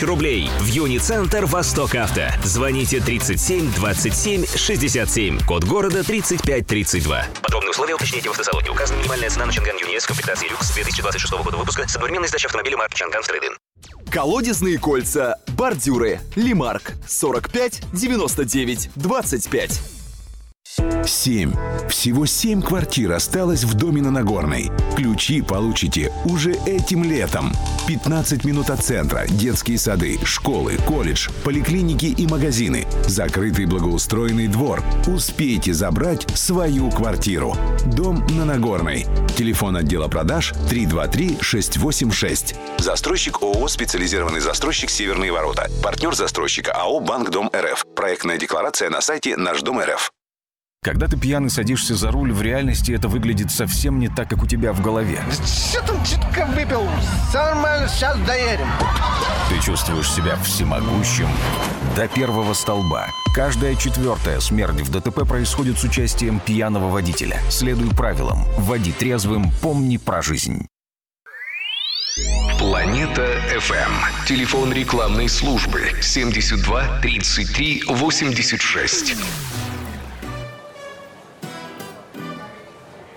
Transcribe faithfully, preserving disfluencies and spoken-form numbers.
рублей. В Юни-центр «Восток Авто». Звоните тридцать семь двадцать семь шестьдесят семь. Код города тридцать пять тридцать два. Подробные условия уточните в автосалоне. Указана минимальная цена на Чанган Юни С комплектации люкс две тысячи двадцать шестого года выпуска с одновременной сдачей автомобиля марки Чанган в трейд-ин. Колодезные кольца, бордюры, Лимарк, сорок пять девяносто девять двадцать пять. Семь. Всего семь квартир осталось в доме на Нагорной. Ключи получите уже этим летом. пятнадцать минут от центра, детские сады, школы, колледж, поликлиники и магазины. Закрытый благоустроенный двор. Успейте забрать свою квартиру. Дом на Нагорной. Телефон отдела продаж три два три шесть восемь шесть. Застройщик ООО «Специализированный застройщик Северные ворота». Партнер застройщика АО «Банк Дом РФ». Проектная декларация на сайте Наш Дом РФ. Когда ты пьяный садишься за руль, в реальности это выглядит совсем не так, как у тебя в голове. Что там чутка выпил? Все нормально, сейчас доедем. Ты чувствуешь себя всемогущим до первого столба. Каждая четвертая смерть в ДТП происходит с участием пьяного водителя. Следуй правилам. Води трезвым, помни про жизнь. Планета эф эм. Телефон рекламной службы семьдесят два тридцать три восемьдесят шесть.